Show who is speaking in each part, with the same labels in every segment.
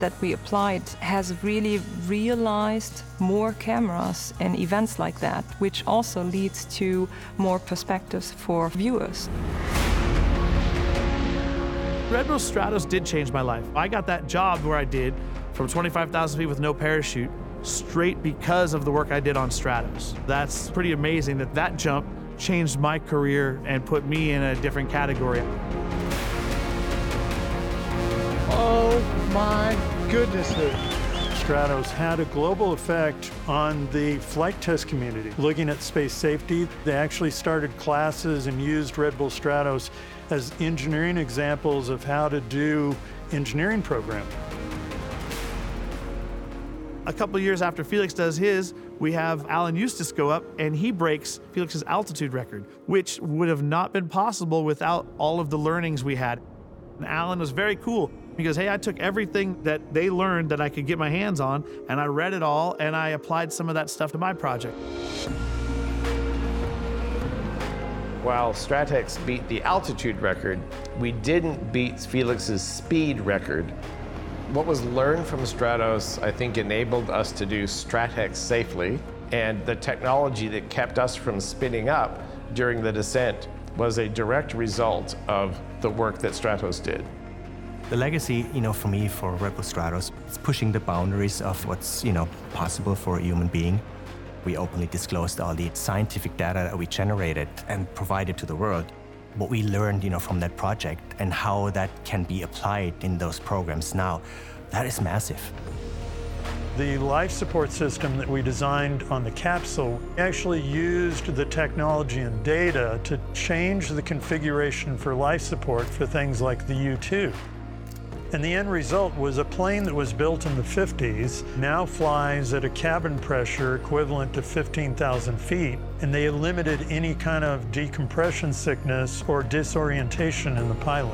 Speaker 1: that we applied has really realized more cameras in events like that, which also leads to more perspectives for viewers.
Speaker 2: Red Bull Stratos did change my life. I got that job where I did from 25,000 feet with no parachute straight because of the work I did on Stratos. That's pretty amazing that that jump changed my career and put me in a different category.
Speaker 3: Oh my goodness. Stratos had a global effect on the flight test community. Looking at space safety, they actually started classes and used Red Bull Stratos as engineering examples of how to do engineering programming.
Speaker 2: A couple years after Felix does his, we have Alan Eustace go up and he breaks Felix's altitude record, which would have not been possible without all of the learnings we had. And Alan was very cool. He goes, hey, I took everything that they learned that I could get my hands on, and I read it all, and I applied some of that stuff to my project.
Speaker 4: While Stratex beat the altitude record, we didn't beat Felix's speed record. What was learned from Stratos, I think, enabled us to do Stratex safely, and the technology that kept us from spinning up during the descent was a direct result of the work that Stratos did.
Speaker 5: The legacy, for me, for Red Bull Stratos, it's pushing the boundaries of what's, possible for a human being. We openly disclosed all the scientific data that we generated and provided to the world. What we learned, from that project and how that can be applied in those programs now, that is massive.
Speaker 3: The life support system that we designed on the capsule actually used the technology and data to change the configuration for life support for things like the U-2. And the end result was a plane that was built in the 50s, now flies at a cabin pressure equivalent to 15,000 feet, and they limited any kind of decompression sickness or disorientation in the pilot.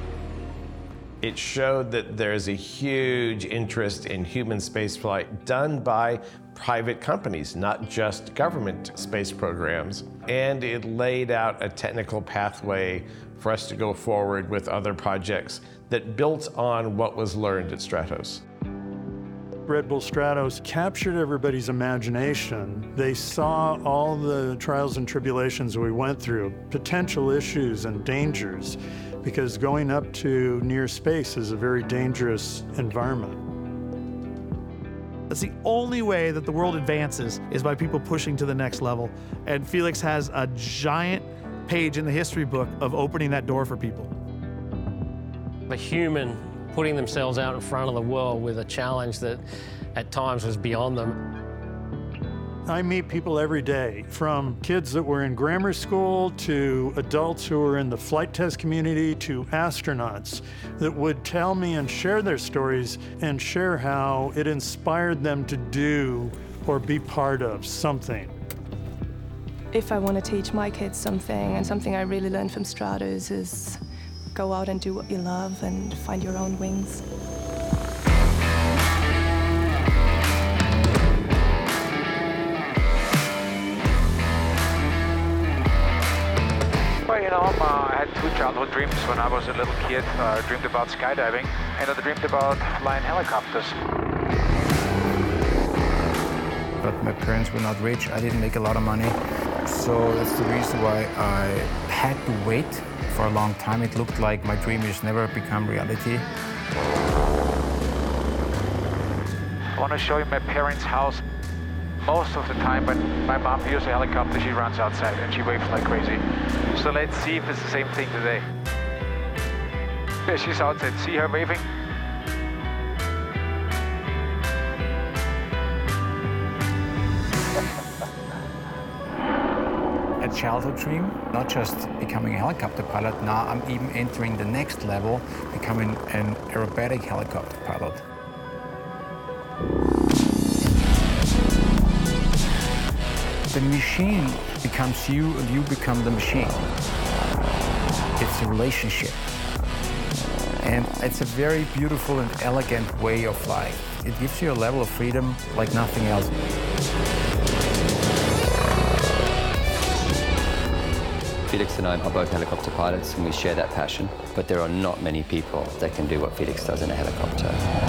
Speaker 4: It showed that there's a huge interest in human spaceflight done by private companies, not just government space programs. And it laid out a technical pathway for us to go forward with other projects that built on what was learned at Stratos.
Speaker 3: Red Bull Stratos captured everybody's imagination. They saw all the trials and tribulations we went through, potential issues and dangers, because going up to near space is a very dangerous environment.
Speaker 2: That's the only way that the world advances, is by people pushing to the next level. And Felix has a giant page in the history book of opening that door for people.
Speaker 6: A human putting themselves out in front of the world with a challenge that at times was beyond them.
Speaker 3: I meet people every day, from kids that were in grammar school to adults who are in the flight test community to astronauts that would tell me and share their stories and share how it inspired them to do or be part of something.
Speaker 1: If I want to teach my kids something, and something I really learned from Stratos, is go out and do what you love and find your own wings.
Speaker 7: Well, I had two childhood dreams when I was a little kid. I dreamed about skydiving, and I dreamed about flying helicopters.
Speaker 8: But my parents were not rich. I didn't make a lot of money. So that's the reason why I had to wait for a long time. It looked like my dream has never become reality.
Speaker 7: I want to show you my parents' house. Most of the time when my mom hears a helicopter, she runs outside and she waves like crazy. So let's see if it's the same thing today. Yeah, she's outside. See her waving?
Speaker 8: A childhood dream, not just becoming a helicopter pilot. Now I'm even entering the next level, becoming an aerobatic helicopter pilot. The machine becomes you and you become the machine. It's a relationship. And it's a very beautiful and elegant way of flying. It gives you a level of freedom like nothing else.
Speaker 9: Felix and I are both helicopter pilots and we share that passion, but there are not many people that can do what Felix does in a helicopter.